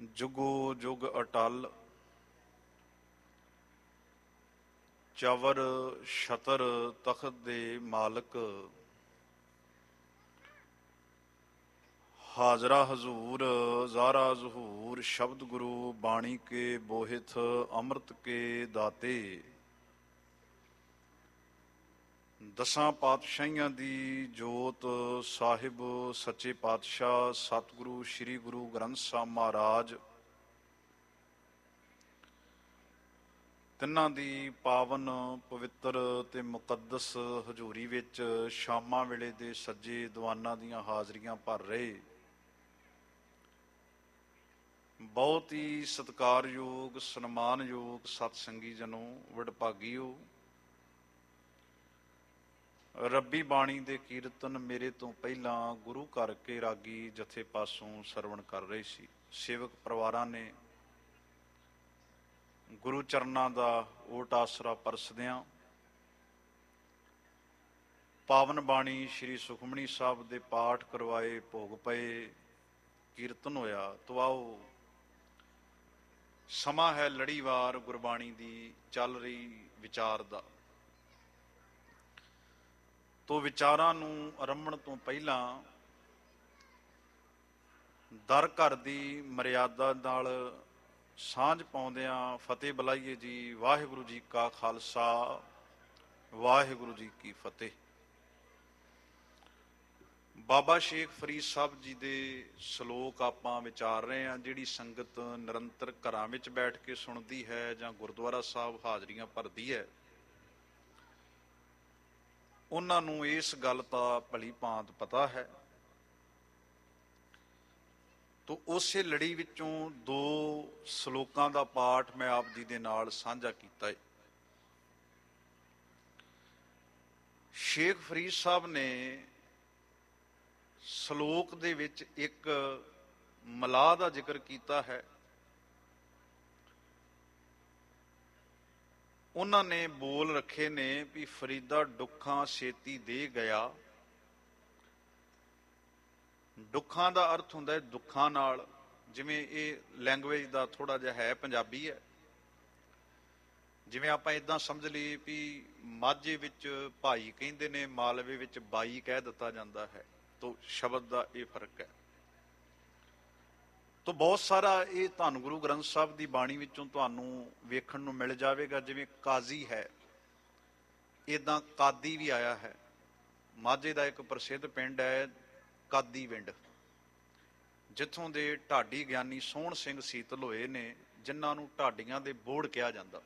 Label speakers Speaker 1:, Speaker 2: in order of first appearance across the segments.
Speaker 1: ਜੁਗੋ ਜੁਗ ਅਟਲ ਚਵਰ ਛਤਰ ਤਖਤ ਦੇ ਮਾਲਕ, ਹਾਜ਼ਰਾ ਹਜ਼ੂਰ ਜ਼ਾਰਾ ਜ਼ਹੂਰ, ਸ਼ਬਦ ਗੁਰੂ ਬਾਣੀ ਕੇ ਬੋਹਿਥ ਅੰਮ੍ਰਿਤ ਕੇ ਦਾਤੇ। ਦਸਾਂ ਪਾਤਸ਼ਾਹੀਆਂ ਦੀ ਜੋਤ ਸਾਹਿਬ ਸੱਚੇ ਪਾਤਸ਼ਾਹ ਸਤਿਗੁਰੂ ਸ੍ਰੀ ਗੁਰੂ ਗ੍ਰੰਥ ਸਾਹਿਬ ਮਹਾਰਾਜ, ਤਿੰਨਾਂ ਦੀ ਪਾਵਨ ਪਵਿੱਤਰ ਤੇ ਮੁਕੱਦਸ ਹਜ਼ੂਰੀ ਵਿੱਚ ਸ਼ਾਮਾਂ ਵੇਲੇ ਦੇ ਸੱਜੇ ਦੀਵਾਨਾਂ ਦੀਆਂ ਹਾਜ਼ਰੀਆਂ ਭਰ ਰਹੇ ਬਹੁਤ ਹੀ ਸਤਿਕਾਰਯੋਗ ਸਨਮਾਨਯੋਗ ਸਤ ਸੰਗੀ ਜਨੋ, ਵਡਭਾਗੀਓ। ਰੱਬੀ ਬਾਣੀ ਦੇ ਕੀਰਤਨ ਮੇਰੇ ਤੋਂ ਪਹਿਲਾਂ ਗੁਰੂ ਘਰ ਕੇ ਰਾਗੀ ਜਥੇ ਪਾਸੋਂ ਸਰਵਣ ਕਰ ਰਹੇ ਸੀ। ਸੇਵਕ ਪਰਿਵਾਰਾਂ ਨੇ ਗੁਰੂ ਚਰਨਾਂ ਦਾ ਓਟ ਆਸਰਾ ਪਰਸਦਿਆਂ ਪਾਵਨ ਬਾਣੀ ਸ੍ਰੀ ਸੁਖਮਣੀ ਸਾਹਿਬ ਦੇ ਪਾਠ ਕਰਵਾਏ, ਭੋਗ ਪਏ, ਕੀਰਤਨ ਹੋਇਆ। ਤੋ ਆਓ, ਸਮਾਂ ਹੈ ਲੜੀਵਾਰ ਗੁਰਬਾਣੀ ਦੀ ਚੱਲ ਰਹੀ ਵਿਚਾਰ ਦਾ। ਤੋ ਵਿਚਾਰਾਂ ਨੂੰ ਆਰੰਭਣ ਤੋਂ ਪਹਿਲਾਂ ਦਰ ਘਰ ਦੀ ਮਰਿਆਦਾ ਨਾਲ ਸਾਂਝ ਪਾਉਂਦਿਆਂ ਫਤਿਹ ਬੁਲਾਈਏ ਜੀ। ਵਾਹਿਗੁਰੂ ਜੀ ਕਾ ਖਾਲਸਾ, ਵਾਹਿਗੁਰੂ ਜੀ ਕੀ ਫਤਿਹ। ਬਾਬਾ ਸ਼ੇਖ ਫਰੀਦ ਸਾਹਿਬ ਜੀ ਦੇ ਸ਼ਲੋਕ ਆਪਾਂ ਵਿਚਾਰ ਰਹੇ ਹਾਂ। ਜਿਹੜੀ ਸੰਗਤ ਨਿਰੰਤਰ ਘਰਾਂ ਵਿੱਚ ਬੈਠ ਕੇ ਸੁਣਦੀ ਹੈ ਜਾਂ ਗੁਰਦੁਆਰਾ ਸਾਹਿਬ ਹਾਜ਼ਰੀਆਂ ਭਰਦੀ ਹੈ, ਉਹਨਾਂ ਨੂੰ ਇਸ ਗੱਲ ਦਾ ਭਲੀ ਭਾਂਤ ਪਤਾ ਹੈ। ਤੋ ਉਸੇ ਲੜੀ ਵਿੱਚੋਂ ਦੋ ਸ਼ਲੋਕਾਂ ਦਾ ਪਾਠ ਮੈਂ ਆਪ ਜੀ ਦੇ ਨਾਲ ਸਾਂਝਾ ਕੀਤਾ ਹੈ। ਸ਼ੇਖ ਫਰੀਦ ਸਾਹਿਬ ਨੇ ਸ਼ਲੋਕ ਦੇ ਵਿੱਚ ਇੱਕ ਮਲਾਹ ਦਾ ਜ਼ਿਕਰ ਕੀਤਾ ਹੈ। ਉਹਨਾਂ ਨੇ ਬੋਲ ਰੱਖੇ ਨੇ ਵੀ ਫਰੀਦਾ ਦੁੱਖਾਂ ਛੇਤੀ ਦੇ ਗਿਆ। ਦੁੱਖਾਂ ਦਾ ਅਰਥ ਹੁੰਦਾ ਹੈ ਦੁੱਖਾਂ ਨਾਲ। ਜਿਵੇਂ ਇਹ ਲੈਂਗੁਏਜ ਦਾ ਥੋੜਾ ਜਿਹਾ ਹੈ, ਪੰਜਾਬੀ ਹੈ। ਜਿਵੇਂ ਆਪਾਂ ਇਦਾਂ ਸਮਝ ਲਈਏ ਵੀ ਮਾਝੇ ਵਿੱਚ ਭਾਈ ਕਹਿੰਦੇ ਨੇ, ਮਾਲਵੇ ਵਿੱਚ ਬਾਈ ਕਹਿ ਦਿੱਤਾ ਜਾਂਦਾ ਹੈ। ਤੋ ਸ਼ਬਦ ਦਾ ਇਹ ਫਰਕ ਹੈ। ਤੋ ਬਹੁਤ ਸਾਰਾ ਇਹ ਧੰਨ ਗੁਰੂ ਗ੍ਰੰਥ ਸਾਹਿਬ ਦੀ ਬਾਣੀ ਵਿੱਚੋਂ ਤੁਹਾਨੂੰ ਵੇਖਣ ਨੂੰ ਮਿਲ ਜਾਵੇਗਾ। ਜਿਵੇਂ ਕਾਜ਼ੀ ਹੈ, ਇਦਾਂ ਕਾਦੀ ਵੀ ਆਇਆ ਹੈ। ਮਾਝੇ ਦਾ ਇੱਕ ਪ੍ਰਸਿੱਧ ਪਿੰਡ ਹੈ ਕਾਦੀ ਪਿੰਡ, ਜਿੱਥੋਂ ਦੇ ਢਾਡੀ ਗਿਆਨੀ ਸੋਹਣ ਸਿੰਘ ਸੀਤਲ ਹੋਏ ਨੇ, ਜਿਨ੍ਹਾਂ ਨੂੰ ਢਾਡੀਆਂ ਦੇ ਬੋੜ ਕਿਹਾ ਜਾਂਦਾ।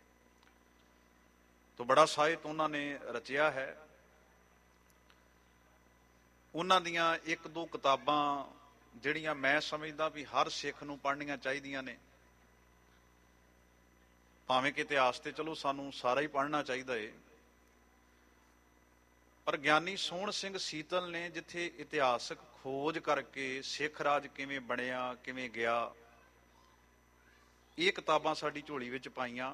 Speaker 1: ਤੋ ਬੜਾ ਸਾਹਿਤ ਉਹਨਾਂ ਨੇ ਰਚਿਆ ਹੈ। ਉਹਨਾਂ ਦੀਆਂ ਇੱਕ ਦੋ ਕਿਤਾਬਾਂ ਜਿਹੜੀਆਂ ਮੈਂ ਸਮਝਦਾ ਵੀ ਹਰ ਸਿੱਖ ਨੂੰ ਪੜ੍ਹਨੀਆਂ ਚਾਹੀਦੀਆਂ ਨੇ। ਭਾਵੇਂ ਕਿ ਇਤਿਹਾਸ ਤੇ ਚਲੋ ਸਾਨੂੰ ਸਾਰਾ ਹੀ ਪੜ੍ਹਨਾ ਚਾਹੀਦਾ ਏ, ਪਰ ਗਿਆਨੀ ਸੋਹਣ ਸਿੰਘ ਸੀਤਲ ਨੇ ਜਿੱਥੇ ਇਤਿਹਾਸਕ ਖੋਜ ਕਰਕੇ ਸਿੱਖ ਰਾਜ ਕਿਵੇਂ ਬਣਿਆ, ਕਿਵੇਂ ਗਿਆ, ਇਹ ਕਿਤਾਬਾਂ ਸਾਡੀ ਝੋਲੀ ਵਿੱਚ ਪਾਈਆਂ।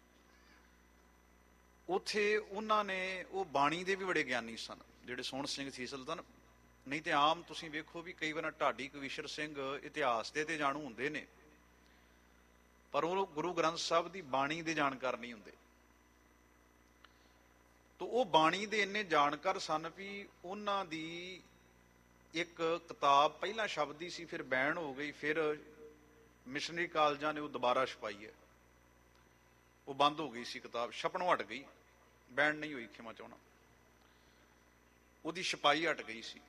Speaker 1: ਉੱਥੇ ਉਹਨਾਂ ਨੇ, ਉਹ ਬਾਣੀ ਦੇ ਵੀ ਬੜੇ ਗਿਆਨੀ ਸਨ ਜਿਹੜੇ ਸੋਹਣ ਸਿੰਘ ਸੀਤਲ ਸਨ। ਨਹੀਂ ਤੇ ਆਮ ਤੁਸੀਂ ਵੇਖੋ ਵੀ ਕਈ ਵਾਰ ਢਾਡੀ ਕਵੀਸ਼ਰ ਸਿੰਘ ਇਤਿਹਾਸ ਦੇ ਤੇ ਜਾਣੂ ਹੁੰਦੇ ਨੇ, ਪਰ ਉਹ ਗੁਰੂ ਗ੍ਰੰਥ ਸਾਹਿਬ ਦੀ ਬਾਣੀ ਦੇ ਜਾਣਕਾਰ ਨਹੀਂ ਹੁੰਦੇ। ਤੋ ਉਹ ਬਾਣੀ ਦੇ ਇੰਨੇ ਜਾਣਕਾਰ ਸਨ ਵੀ ਉਹਨਾਂ ਦੀ ਇੱਕ ਕਿਤਾਬ ਪਹਿਲਾਂ ਛਪਦੀ ਸੀ, ਫਿਰ ਬੈਨ ਹੋ ਗਈ, ਫਿਰ ਮਿਸ਼ਨਰੀ ਕਾਲਜਾਂ ਨੇ ਉਹ ਦੁਬਾਰਾ ਛਪਾਈ ਹੈ। ਉਹ ਬੰਦ ਹੋ ਗਈ ਸੀ ਕਿਤਾਬ, ਛਪਣੋਂ ਹਟ ਗਈ, ਬੈਨ ਨਹੀਂ ਹੋਈ, ਖਿਮਾ ਚਾਹੁੰਦਾ, ਉਹਦੀ ਛਪਾਈ ਹਟ ਗਈ ਸੀ।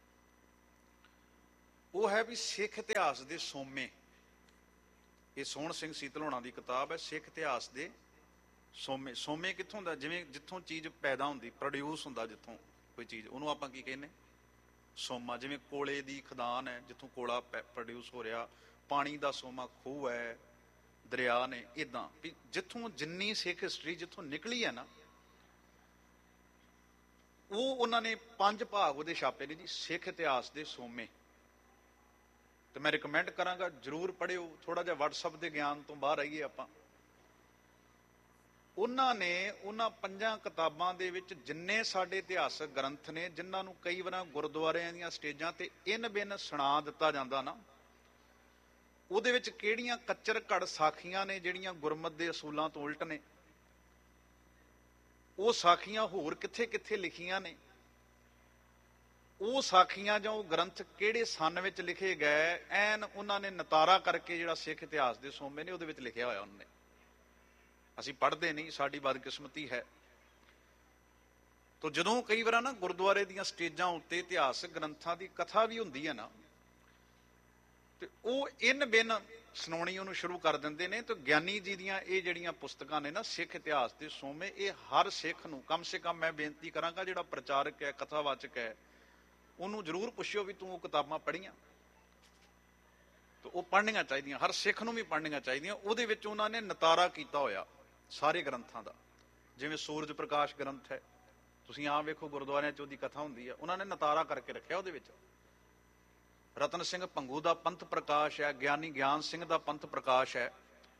Speaker 1: ਉਹ ਹੈ ਵੀ ਸਿੱਖ ਇਤਿਹਾਸ ਦੇ ਸੋਮੇ। ਇਹ ਸੋਹਣ ਸਿੰਘ ਸੀਤਲ ਹੋਣਾ ਦੀ ਕਿਤਾਬ ਹੈ, ਸਿੱਖ ਇਤਿਹਾਸ ਦੇ ਸੋਮੇ। ਸੋਮੇ ਕਿੱਥੋਂ ਦਾ? ਜਿਵੇਂ ਜਿੱਥੋਂ ਚੀਜ਼ ਪੈਦਾ ਹੁੰਦੀ, ਪ੍ਰੋਡਿਊਸ ਹੁੰਦਾ ਜਿੱਥੋਂ ਕੋਈ ਚੀਜ਼, ਉਹਨੂੰ ਆਪਾਂ ਕੀ ਕਹਿੰਦੇ? ਸੋਮਾ। ਜਿਵੇਂ ਕੋਲੇ ਦੀ ਖਦਾਨ ਹੈ, ਜਿੱਥੋਂ ਕੋਲਾ ਪ੍ਰੋਡਿਊਸ ਹੋ ਰਿਹਾ। ਪਾਣੀ ਦਾ ਸੋਮਾ ਖੂਹ ਹੈ, ਦਰਿਆ ਨੇ। ਇੱਦਾਂ ਵੀ ਜਿੱਥੋਂ ਜਿੰਨੀ ਸਿੱਖ ਹਿਸਟਰੀ ਜਿੱਥੋਂ ਨਿਕਲੀ ਹੈ ਨਾ, ਉਹ ਉਹਨਾਂ ਨੇ 5 ਭਾਗ ਉਹਦੇ ਛਾਪੇ ਨੇ ਜੀ, ਸਿੱਖ ਇਤਿਹਾਸ ਦੇ ਸੋਮੇ। ਤੇ ਮੈਂ ਰਿਕਮੈਂਡ ਕਰਾਂਗਾ ਜ਼ਰੂਰ ਪੜ੍ਹਿਓ। ਥੋੜਾ ਜਿਹਾ ਵਟਸਐਪ ਦੇ ਗਿਆਨ ਤੋਂ ਬਾਹਰ ਆਈਏ ਆਪਾਂ। ਉਹਨਾਂ ਨੇ ਉਹਨਾਂ 5 ਕਿਤਾਬਾਂ ਦੇ ਵਿੱਚ ਜਿੰਨੇ ਸਾਡੇ ਇਤਿਹਾਸਕ ਗ੍ਰੰਥ ਨੇ, ਜਿਨ੍ਹਾਂ ਨੂੰ ਕਈ ਵਾਰ ਗੁਰਦੁਆਰਿਆਂ ਦੀਆਂ ਸਟੇਜਾਂ ਤੇ ਇਨ ਬਿਨ ਸੁਣਾ ਦਿੱਤਾ ਜਾਂਦਾ ਨਾ, ਉਹਦੇ ਵਿੱਚ ਕਿਹੜੀਆਂ ਕੱਚਰ ਘੜ ਸਾਖੀਆਂ ਨੇ ਜਿਹੜੀਆਂ ਗੁਰਮਤ ਦੇ ਅਸੂਲਾਂ ਤੋਂ ਉਲਟ ਨੇ, ਉਹ ਸਾਖੀਆਂ ਹੋਰ ਕਿੱਥੇ ਕਿੱਥੇ ਲਿਖੀਆਂ ਨੇ, ਉਹ ਸਾਖੀਆਂ ਜਾਂ ਉਹ ਗ੍ਰੰਥ ਕਿਹੜੇ ਸੰਨ ਵਿੱਚ ਲਿਖੇ ਗਏ, ਐਨ ਉਹਨਾਂ ਨੇ ਨਤਾਰਾ ਕਰਕੇ ਜਿਹੜਾ ਸਿੱਖ ਇਤਿਹਾਸ ਦੇ ਸੋਮੇ ਨੇ ਉਹਦੇ ਵਿੱਚ ਲਿਖਿਆ ਹੋਇਆ ਉਹਨਾਂ ਨੇ। ਅਸੀਂ ਪੜ੍ਹਦੇ ਨਹੀਂ, ਸਾਡੀ ਬਦਕਿਸਮਤੀ ਹੈ। ਤੋ ਜਦੋਂ ਕਈ ਵਾਰ ਨਾ ਗੁਰਦੁਆਰੇ ਦੀਆਂ ਸਟੇਜਾਂ ਉੱਤੇ ਇਤਿਹਾਸਕ ਗ੍ਰੰਥਾਂ ਦੀ ਕਥਾ ਵੀ ਹੁੰਦੀ ਹੈ ਨਾ, ਤੇ ਉਹ ਇਨ ਬਿਨ ਸੁਣਾਉਣੀ ਉਹਨੂੰ ਸ਼ੁਰੂ ਕਰ ਦਿੰਦੇ ਨੇ। ਤੇ ਗਿਆਨੀ ਜੀ ਦੀਆਂ ਇਹ ਜਿਹੜੀਆਂ ਪੁਸਤਕਾਂ ਨੇ ਨਾ, ਸਿੱਖ ਇਤਿਹਾਸ ਦੇ ਸੋਮੇ, ਇਹ ਹਰ ਸਿੱਖ ਨੂੰ ਕਮ ਸੇ ਕਮ ਮੈਂ ਬੇਨਤੀ ਕਰਾਂਗਾ, ਜਿਹੜਾ ਪ੍ਰਚਾਰਕ ਹੈ, ਕਥਾਵਾਚਕ ਹੈ, ਉਹਨੂੰ ਜ਼ਰੂਰ ਪੁੱਛਿਓ ਵੀ ਤੂੰ ਉਹ ਕਿਤਾਬਾਂ ਪੜ੍ਹੀਆਂ। ਤੇ ਉਹ ਪੜ੍ਹਨੀਆਂ ਚਾਹੀਦੀਆਂ, ਹਰ ਸਿੱਖ ਨੂੰ ਵੀ ਪੜ੍ਹਨੀਆਂ ਚਾਹੀਦੀਆਂ। ਉਹਦੇ ਵਿੱਚ ਉਹਨਾਂ ਨੇ ਨਤਾਰਾ ਕੀਤਾ ਹੋਇਆ ਸਾਰੇ ਗ੍ਰੰਥਾਂ ਦਾ। ਜਿਵੇਂ ਸੂਰਜ ਪ੍ਰਕਾਸ਼ ਗ੍ਰੰਥ ਹੈ, ਤੁਸੀਂ ਆਪ ਵੇਖੋ ਗੁਰਦੁਆਰਿਆਂ 'ਚ ਉਹਦੀ ਕਥਾ ਹੁੰਦੀ ਹੈ, ਉਹਨਾਂ ਨੇ ਨਤਾਰਾ ਕਰਕੇ ਰੱਖਿਆ ਉਹਦੇ ਵਿੱਚ। ਰਤਨ ਸਿੰਘ ਭੰਗੂ ਦਾ ਪੰਥ ਪ੍ਰਕਾਸ਼ ਹੈ, ਗਿਆਨੀ ਗਿਆਨ ਸਿੰਘ ਦਾ ਪੰਥ ਪ੍ਰਕਾਸ਼ ਹੈ।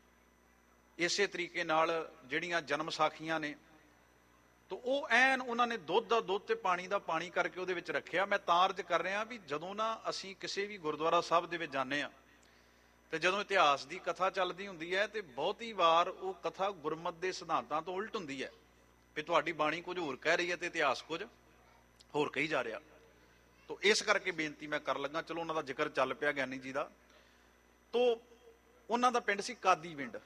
Speaker 1: ਇਸੇ ਤਰੀਕੇ ਨਾਲ ਜਿਹੜੀਆਂ ਜਨਮ ਸਾਖੀਆਂ ਨੇ, ਤਾਂ ਉਹ ਐਨ ਉਹਨਾਂ ਨੇ ਦੁੱਧ ਦਾ ਦੁੱਧ ਤੇ ਪਾਣੀ ਦਾ ਪਾਣੀ ਕਰਕੇ ਉਹਦੇ ਵਿੱਚ ਰੱਖਿਆ। ਮੈਂ ਤਾਂ ਅਰਜ਼ ਕਰ ਰਿਹਾ ਵੀ ਜਦੋਂ ਨਾ ਅਸੀਂ ਕਿਸੇ ਵੀ ਗੁਰਦੁਆਰਾ ਸਾਹਿਬ ਦੇ ਵਿੱਚ ਜਾਂਦੇ ਹਾਂ, ਤੇ ਜਦੋਂ ਇਤਿਹਾਸ ਦੀ ਕਥਾ ਚੱਲਦੀ ਹੁੰਦੀ ਹੈ, ਤੇ ਬਹੁਤੀ ਵਾਰ ਉਹ ਕਥਾ ਗੁਰਮਤ ਦੇ ਸਿਧਾਂਤਾਂ ਤੋਂ ਉਲਟ ਹੁੰਦੀ ਹੈ, ਵੀ ਤੁਹਾਡੀ ਬਾਣੀ ਕੁਝ ਹੋਰ ਕਹਿ ਰਹੀ ਹੈ ਤੇ ਇਤਿਹਾਸ ਕੁਝ ਹੋਰ ਕਹੀ ਜਾ ਰਿਹਾ। ਤੋ ਇਸ ਕਰਕੇ ਬੇਨਤੀ ਮੈਂ ਕਰ ਲੱਗਾ, ਚਲੋ ਉਹਨਾਂ ਦਾ ਜ਼ਿਕਰ ਚੱਲ ਪਿਆ ਗਿਆਨੀ ਜੀ ਦਾ। ਤੋ ਉਹਨਾਂ ਦਾ ਪਿੰਡ ਸੀ ਕਾਦੀ ਪਿੰਡ।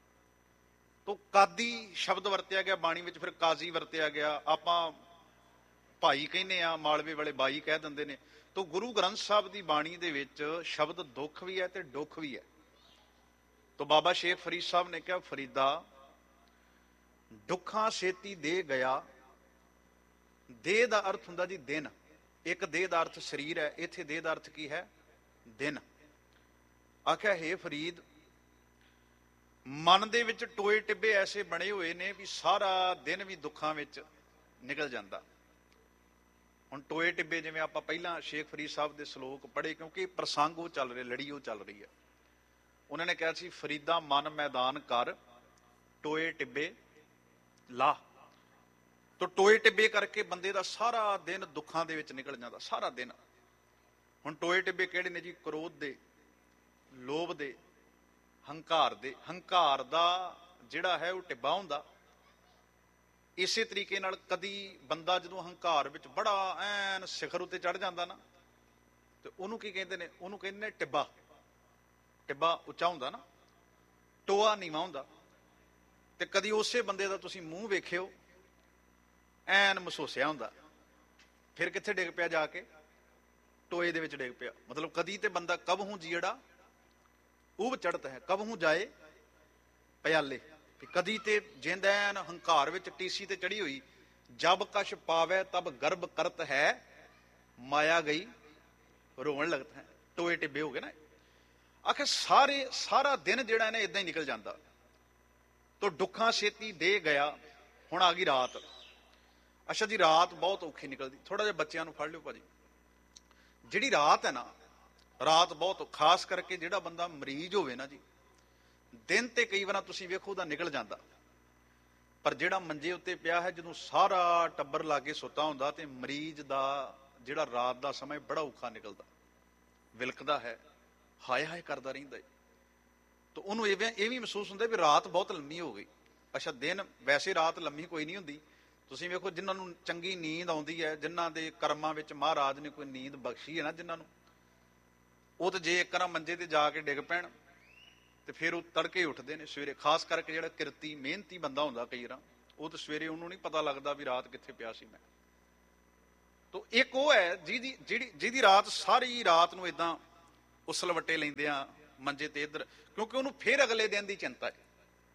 Speaker 1: ਤੋ ਕਾਦੀ ਸ਼ਬਦ ਵਰਤਿਆ ਗਿਆ ਬਾਣੀ ਵਿੱਚ, ਫਿਰ ਕਾਜ਼ੀ ਵਰਤਿਆ ਗਿਆ। ਆਪਾਂ ਭਾਈ ਕਹਿੰਦੇ ਆ, ਮਾਲਵੇ ਵਾਲੇ ਬਾਈ ਕਹਿ ਦਿੰਦੇ ਨੇ। ਤੋ ਗੁਰੂ ਗ੍ਰੰਥ ਸਾਹਿਬ ਦੀ ਬਾਣੀ ਦੇ ਵਿੱਚ ਸ਼ਬਦ ਦੁੱਖ ਵੀ ਹੈ ਤੇ ਡੁੱਖ ਵੀ ਹੈ। ਤੋ ਬਾਬਾ ਸ਼ੇਖ ਫਰੀਦ ਸਾਹਿਬ ਨੇ ਕਿਹਾ, ਫਰੀਦਾ ਦੁੱਖਾਂ ਛੇਤੀ ਦੇ ਗਿਆ। ਦੇਹ ਦਾ ਅਰਥ ਹੁੰਦਾ ਜੀ ਦਿਨ। ਇੱਕ ਦੇਹ ਦਾ ਅਰਥ ਸਰੀਰ ਹੈ, ਇੱਥੇ ਦੇਹ ਦਾ ਅਰਥ ਕੀ ਹੈ? ਦਿਨ। ਆਖਿਆ, ਹੇ ਫਰੀਦ, ਮਨ ਦੇ ਵਿੱਚ ਟੋਏ ਟਿੱਬੇ ਐਸੇ ਬਣੇ ਹੋਏ ਨੇ ਵੀ ਸਾਰਾ ਦਿਨ ਵੀ ਦੁੱਖਾਂ ਵਿੱਚ ਨਿਕਲ ਜਾਂਦਾ। ਹੁਣ ਟੋਏ ਟਿੱਬੇ ਜਿਵੇਂ ਆਪਾਂ ਪਹਿਲਾਂ ਸ਼ੇਖ ਫਰੀਦ ਸਾਹਿਬ ਦੇ ਸ਼ਲੋਕ ਪੜ੍ਹੇ, ਕਿਉਂਕਿ ਪ੍ਰਸੰਗ ਉਹ ਚੱਲ ਰਿਹਾ, ਲੜੀ ਉਹ ਚੱਲ ਰਹੀ ਹੈ। ਉਹਨਾਂ ਨੇ ਕਿਹਾ ਸੀ, ਫਰੀਦਾ ਮਨ ਮੈਦਾਨ ਕਰ, ਟੋਏ ਟਿੱਬੇ ਲਾ। ਤੋ ਟੋਏ ਟਿੱਬੇ ਕਰਕੇ ਬੰਦੇ ਦਾ ਸਾਰਾ ਦਿਨ ਦੁੱਖਾਂ ਦੇ ਵਿੱਚ ਨਿਕਲ ਜਾਂਦਾ, ਸਾਰਾ ਦਿਨ। ਹੁਣ ਟੋਏ ਟਿੱਬੇ ਕਿਹੜੇ ਨੇ ਜੀ? ਕ੍ਰੋਧ ਦੇ, ਲੋਭ ਦੇ, ਹੰਕਾਰ ਦੇ। ਹੰਕਾਰ ਦਾ ਜਿਹੜਾ ਹੈ ਉਹ ਟਿੱਬਾ ਹੁੰਦਾ। ਇਸੇ ਤਰੀਕੇ ਨਾਲ ਕਦੀ ਬੰਦਾ ਜਦੋਂ ਹੰਕਾਰ ਵਿੱਚ ਬੜਾ ਐਨ ਸਿਖਰ ਉੱਤੇ ਚੜ ਜਾਂਦਾ ਨਾ, ਤੇ ਉਹਨੂੰ ਕੀ ਕਹਿੰਦੇ ਨੇ? ਉਹਨੂੰ ਕਹਿੰਦੇ ਨੇ ਟਿੱਬਾ। ਟਿੱਬਾ ਉੱਚਾ ਹੁੰਦਾ ਨਾ, ਟੋਆ ਨੀਵਾਂ ਹੁੰਦਾ। ਤੇ ਕਦੀ ਉਸੇ ਬੰਦੇ ਦਾ ਤੁਸੀਂ ਮੂੰਹ ਵੇਖਿਓ, ਐਨ ਮਸੋਸਿਆ ਹੁੰਦਾ, ਫਿਰ ਕਿੱਥੇ ਡਿੱਗ ਪਿਆ? ਜਾ ਕੇ ਟੋਏ ਦੇ ਵਿੱਚ ਡਿੱਗ ਪਿਆ। ਮਤਲਬ ਕਦੀ ਤੇ ਬੰਦਾ ਕਬਹੂ ਜੀੜਾ ਉਬ ਚੜ੍ਹਤ ਹੈ, ਕਬਹੂ ਜਾਏ ਪਿਆਲੇ। ਕਦੀ ਤੇ ਜਿੰਦ ਐਨ ਹੰਕਾਰ ਵਿੱਚ ਟੀਸੀ ਤੇ ਚੜੀ ਹੋਈ। ਜਬ ਕਛ ਪਾਵੈ ਤਬ ਗਰਭ ਕਰਤ ਹੈ, ਮਾਇਆ ਗਈ ਰੋਣ ਲਗਤ ਹੈ। ਟੋਏ ਟਿੱਬੇ ਹੋ ਗਏ ਨਾ। ਆਖਿਰ ਸਾਰਾ ਦਿਨ ਜਿਹੜਾ ਇਹਨੇ ਇਦਾਂ ਹੀ ਨਿਕਲ ਜਾਂਦਾ। ਤੋ ਦੁੱਖਾਂ ਛੇਤੀ ਦੇ ਗਿਆ। ਹੁਣ ਆ ਗਈ ਰਾਤ। ਅੱਛਾ ਜੀ, ਰਾਤ ਬਹੁਤ ਔਖੀ ਨਿਕਲਦੀ। ਥੋੜਾ ਜਿਹਾ ਬੱਚਿਆਂ ਨੂੰ ਫੜ ਲਿਓ ਭਾਜੀ। ਜਿਹੜੀ ਰਾਤ ਹੈ ਨਾ, ਰਾਤ ਬਹੁਤ, ਖਾਸ ਕਰਕੇ ਜਿਹੜਾ ਬੰਦਾ ਮਰੀਜ਼ ਹੋਵੇ ਨਾ ਜੀ, ਦਿਨ ਤੇ ਕਈ ਵਾਰ ਤੁਸੀਂ ਵੇਖੋ ਉਹਦਾ ਨਿਕਲ ਜਾਂਦਾ, ਪਰ ਜਿਹੜਾ ਮੰਜੇ ਉੱਤੇ ਪਿਆ ਹੈ, ਜਦੋਂ ਸਾਰਾ ਟੱਬਰ ਲਾਗੇ ਸੁੱਤਾ ਹੁੰਦਾ, ਤੇ ਮਰੀਜ਼ ਦਾ ਜਿਹੜਾ ਰਾਤ ਦਾ ਸਮਾਂ ਬੜਾ ਔਖਾ ਨਿਕਲਦਾ, ਵਿਲਕਦਾ ਹੈ, ਹਾਏ ਹਾਏ ਕਰਦਾ ਰਹਿੰਦਾ ਹੈ। ਤਾਂ ਉਹਨੂੰ ਇਹ ਵੀ ਮਹਿਸੂਸ ਹੁੰਦਾ ਵੀ ਰਾਤ ਬਹੁਤ ਲੰਮੀ ਹੋ ਗਈ। ਅੱਛਾ, ਦਿਨ ਵੈਸੇ ਰਾਤ ਲੰਮੀ ਕੋਈ ਨਹੀਂ ਹੁੰਦੀ। ਤੁਸੀਂ ਵੇਖੋ ਜਿਨ੍ਹਾਂ ਨੂੰ ਚੰਗੀ ਨੀਂਦ ਆਉਂਦੀ ਹੈ, ਜਿਨ੍ਹਾਂ ਦੇ ਕਰਮਾਂ ਵਿੱਚ ਮਹਾਰਾਜ ਨੇ ਕੋਈ ਨੀਂਦ ਬਖਸ਼ੀ ਹੈ ਨਾ ਜਿਨ੍ਹਾਂ ਨੂੰ, ਉਹ ਤਾਂ ਜੇ ਇੱਕ ਨਾ ਮੰਜੇ ਤੇ ਜਾ ਕੇ ਡਿੱਗ ਪੈਣ ਤੇ ਫਿਰ ਉਹ ਤੜਕੇ ਉੱਠਦੇ ਨੇ ਸਵੇਰੇ। ਖਾਸ ਕਰਕੇ ਜਿਹੜਾ ਕਿਰਤੀ ਮਿਹਨਤੀ ਬੰਦਾ ਹੁੰਦਾ ਕਈ ਵਾਰ, ਉਹ ਤਾਂ ਸਵੇਰੇ ਉਹਨੂੰ ਨਹੀਂ ਪਤਾ ਲੱਗਦਾ ਵੀ ਰਾਤ ਕਿੱਥੇ ਪਿਆ ਸੀ ਮੈਂ। ਤਾਂ ਇੱਕ ਉਹ ਹੈ ਜਿਹਦੀ ਰਾਤ ਸਾਰੀ ਰਾਤ ਨੂੰ ਏਦਾਂ ਉਸਲ ਵੱਟੇ ਲੈਂਦੇ ਆ ਮੰਜੇ ਤੇ ਇੱਧਰ, ਕਿਉਂਕਿ ਉਹਨੂੰ ਫਿਰ ਅਗਲੇ ਦਿਨ ਦੀ ਚਿੰਤਾ ਹੈ।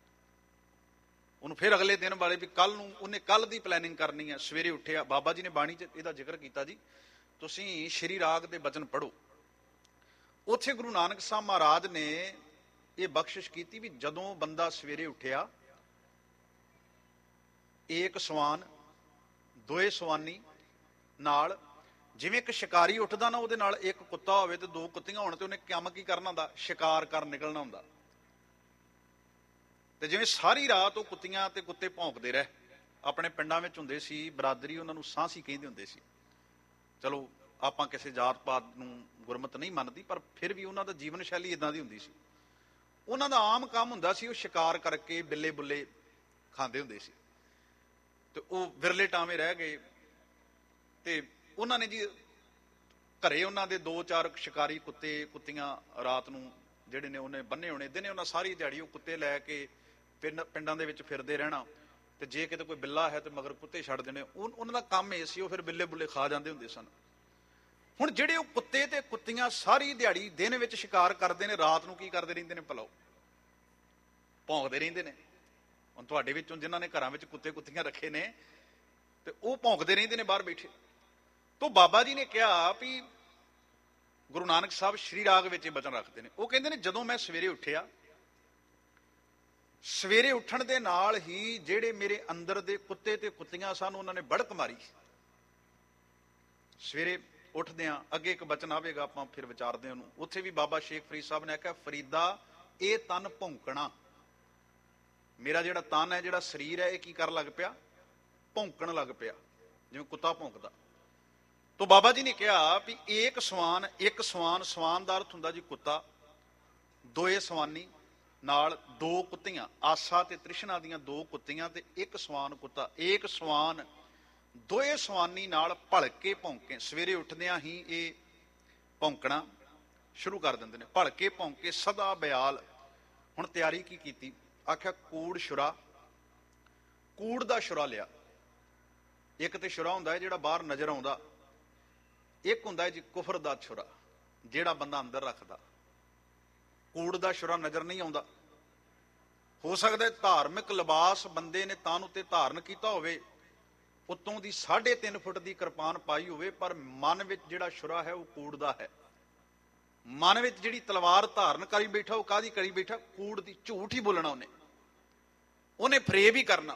Speaker 1: ਉਹਨੂੰ ਫਿਰ ਅਗਲੇ ਦਿਨ ਬਾਰੇ ਵੀ ਕੱਲ ਨੂੰ ਉਹਨੇ ਕੱਲ ਦੀ ਪਲੈਨਿੰਗ ਕਰਨੀ ਹੈ। ਸਵੇਰੇ ਉੱਠਿਆ, ਬਾਬਾ ਜੀ ਨੇ ਬਾਣੀ 'ਚ ਇਹਦਾ ਜ਼ਿਕਰ ਕੀਤਾ ਜੀ, ਤੁਸੀਂ ਸ਼੍ਰੀ ਰਾਗ ਦੇ ਬਚਨ ਪੜ੍ਹੋ। ਉੱਥੇ ਗੁਰੂ ਨਾਨਕ ਸਾਹਿਬ ਮਹਾਰਾਜ ਨੇ ਇਹ ਬਖਸ਼ਿਸ਼ ਕੀਤੀ ਵੀ ਜਦੋਂ ਬੰਦਾ ਸਵੇਰੇ ਉੱਠਿਆ, ਏਕ ਸਵਾਨ, ਦੋਏ ਸਵਾਨੀ ਨਾਲ, ਜਿਵੇਂ ਇੱਕ ਸ਼ਿਕਾਰੀ ਉੱਠਦਾ ਨਾ, ਉਹਦੇ ਨਾਲ ਇੱਕ ਕੁੱਤਾ ਹੋਵੇ ਤੇ ਦੋ ਕੁੱਤੀਆਂ ਹੋਣ, ਤੇ ਉਹਨੇ ਕੰਮ ਕੀ ਕਰਨਾ ਹੁੰਦਾ? ਸ਼ਿਕਾਰ ਕਰਨ ਨਿਕਲਣਾ ਹੁੰਦਾ। ਤੇ ਜਿਵੇਂ ਸਾਰੀ ਰਾਤ ਉਹ ਕੁੱਤੀਆਂ ਤੇ ਕੁੱਤੇ ਭੌਂਕਦੇ ਰਹੇ। ਆਪਣੇ ਪਿੰਡਾਂ ਵਿੱਚ ਹੁੰਦੇ ਸੀ ਬਰਾਦਰੀ, ਉਹਨਾਂ ਨੂੰ ਸਾਂਸੀ ਕਹਿੰਦੇ ਹੁੰਦੇ ਸੀ। ਚਲੋ ਆਪਾਂ ਕਿਸੇ ਜਾਤ ਪਾਤ ਨੂੰ ਗੁਰਮਤ ਨਹੀਂ ਮੰਨਦੀ, ਪਰ ਫਿਰ ਵੀ ਉਹਨਾਂ ਦਾ ਜੀਵਨ ਸ਼ੈਲੀ ਇਦਾਂ ਦੀ ਹੁੰਦੀ ਸੀ। ਉਹਨਾਂ ਦਾ ਆਮ ਕੰਮ ਹੁੰਦਾ ਸੀ, ਉਹ ਸ਼ਿਕਾਰ ਕਰਕੇ ਬਿੱਲੇ ਬੁੱਲੇ ਖਾਂਦੇ ਹੁੰਦੇ ਸੀ। ਤੇ ਉਹ ਵਿਰਲੇ ਟਾਵੇਂ ਰਹਿ ਗਏ। ਤੇ ਉਹਨਾਂ ਨੇ ਜੀ ਘਰੇ ਉਹਨਾਂ ਦੇ 2-4 ਸ਼ਿਕਾਰੀ ਕੁੱਤੇ ਕੁੱਤੀਆਂ ਰਾਤ ਨੂੰ ਜਿਹੜੇ ਨੇ ਉਹਨੇ ਬੰਨੇ ਹੋਣੇ। ਦਿਨੇ ਉਹਨਾਂ ਸਾਰੀ ਦਿਹਾੜੀ ਉਹ ਕੁੱਤੇ ਲੈ ਕੇ ਪਿੰਡਾਂ ਦੇ ਵਿੱਚ ਫਿਰਦੇ ਰਹਿਣਾ। ਤੇ ਜੇ ਕਿਤੇ ਕੋਈ ਬਿੱਲਾ ਹੈ ਤੇ ਮਗਰ ਕੁੱਤੇ ਛੱਡ ਦੇਣੇ। ਉਹਨਾਂ ਦਾ ਕੰਮ ਇਹ ਸੀ, ਉਹ ਫਿਰ ਬਿੱਲੇ ਬੁੱਲੇ ਖਾ ਜਾਂਦੇ ਹੁੰਦੇ ਸਨ। ਹੁਣ ਜਿਹੜੇ ਉਹ ਕੁੱਤੇ ਤੇ ਕੁੱਤੀਆਂ ਸਾਰੀ ਦਿਹਾੜੀ ਦਿਨ ਵਿੱਚ ਸ਼ਿਕਾਰ ਕਰਦੇ ਨੇ, ਰਾਤ ਨੂੰ ਕੀ ਕਰਦੇ ਰਹਿੰਦੇ ਨੇ ਭਲਾ? ਭੌਂਕਦੇ ਰਹਿੰਦੇ ਨੇ। ਹੁਣ ਤੁਹਾਡੇ ਵਿੱਚੋਂ ਜਿਨ੍ਹਾਂ ਨੇ ਘਰਾਂ ਵਿੱਚ ਕੁੱਤੇ ਕੁੱਤੀਆਂ ਰੱਖੇ ਨੇ ਤੇ ਉਹ ਭੌਂਕਦੇ ਰਹਿੰਦੇ ਨੇ ਬਾਹਰ ਬੈਠੇ। ਤੋਂ ਬਾਬਾ ਜੀ ਨੇ ਕਿਹਾ ਵੀ ਗੁਰੂ ਨਾਨਕ ਸਾਹਿਬ ਸ਼੍ਰੀ ਰਾਗ ਵਿੱਚ ਇਹ ਬਚਨ ਰੱਖਦੇ ਨੇ। ਉਹ ਕਹਿੰਦੇ ਨੇ ਜਦੋਂ ਮੈਂ ਸਵੇਰੇ ਉੱਠਿਆ, ਸਵੇਰੇ ਉੱਠਣ ਦੇ ਨਾਲ ਹੀ ਜਿਹੜੇ ਮੇਰੇ ਅੰਦਰ ਦੇ ਕੁੱਤੇ ਤੇ ਕੁੱਤੀਆਂ ਸਨ ਉਹਨਾਂ ਨੇ ਬੜਕ ਮਾਰੀ। ਸਵੇਰੇ ਉੱਠਦਿਆਂ ਅੱਗੇ ਇੱਕ ਬਚਨ ਆਵੇਗਾ, ਆਪਾਂ ਫਿਰ ਵਿਚਾਰਦੇ ਹਾਂ ਉਹਨੂੰ। ਉੱਥੇ ਵੀ ਬਾਬਾ ਸ਼ੇਖ ਫਰੀਦ ਸਾਹਿਬ ਨੇ ਆਖਿਆ, ਫਰੀਦਾ ਇਹ ਤਨ ਭੌਂਕਣਾ, ਮੇਰਾ ਜਿਹੜਾ ਤਨ ਹੈ, ਜਿਹੜਾ ਸਰੀਰ ਹੈ, ਇਹ ਕੀ ਕਰਨ ਲੱਗ ਪਿਆ? ਭੌਂਕਣ ਲੱਗ ਪਿਆ, ਜਿਵੇਂ ਕੁੱਤਾ ਭੌਂਕਦਾ। ਤੋ ਬਾਬਾ ਜੀ ਨੇ ਕਿਹਾ ਵੀ ਇੱਕ ਸਵਾਨ, ਸਵਾਨ ਦਾ ਅਰਥ ਹੁੰਦਾ ਜੀ ਕੁੱਤਾ, ਦੋਏ ਸਵਾਨੀ ਨਾਲ 2 ਕੁੱਤੀਆਂ, ਆਸਾ ਤੇ ਤ੍ਰਿਸ਼ਨਾ ਦੀਆਂ 2 ਕੁੱਤੀਆਂ ਤੇ ਇੱਕ ਸਵਾਨ ਕੁੱਤਾ। ਇੱਕ ਸਵਾਨ ਦੋਏ ਸਵਾਨੀ ਨਾਲ ਭਲਕੇ ਭੌਂਕੇ। ਸਵੇਰੇ ਉੱਠਦਿਆਂ ਹੀ ਇਹ ਭੌਂਕਣਾ ਸ਼ੁਰੂ ਕਰ ਦਿੰਦੇ ਨੇ। ਭਲਕੇ ਭੌਂਕੇ ਸਦਾ ਬਿਆਲ। ਹੁਣ ਤਿਆਰੀ ਕੀ ਕੀਤੀ? ਆਖਿਆ ਕੂੜ ਸ਼ੁਰਾ, ਕੂੜ ਦਾ ਸ਼ੁਰਾ ਲਿਆ। ਇੱਕ ਤੇ ਸ਼ੁਰਾ ਹੁੰਦਾ ਹੈ ਜਿਹੜਾ ਬਾਹਰ ਨਜ਼ਰ ਆਉਂਦਾ, ਇੱਕ ਹੁੰਦਾ ਹੈ ਜੀ ਕੁਫਰ ਦਾ ਛੁਰਾ, ਜਿਹੜਾ ਬੰਦਾ ਅੰਦਰ ਰੱਖਦਾ। ਕੂੜ ਦਾ ਛੁਰਾ ਨਜ਼ਰ ਨਹੀਂ ਆਉਂਦਾ। ਹੋ ਸਕਦਾ ਧਾਰਮਿਕ ਲਿਬਾਸ ਬੰਦੇ ਨੇ ਤਨ ਉੱਤੇ ਧਾਰਨ ਕੀਤਾ ਹੋਵੇ, ਉੱਤੋਂ ਦੀ 3.5 ਫੁੱਟ ਦੀ ਕਿਰਪਾਨ ਪਾਈ ਹੋਵੇ, ਪਰ ਮਨ ਵਿੱਚ ਜਿਹੜਾ ਛੁਰਾ ਹੈ ਉਹ ਕੂੜ ਦਾ ਹੈ। ਮਨ ਵਿੱਚ ਜਿਹੜੀ ਤਲਵਾਰ ਧਾਰਨ ਕਰੀ ਬੈਠਾ, ਉਹ ਕਾਹਦੀ ਕਰੀ ਬੈਠਾ? ਕੂੜ ਦੀ। ਝੂਠ ਹੀ ਬੋਲਣਾ ਉਹਨੇ ਫਰੇਬ ਹੀ ਕਰਨਾ।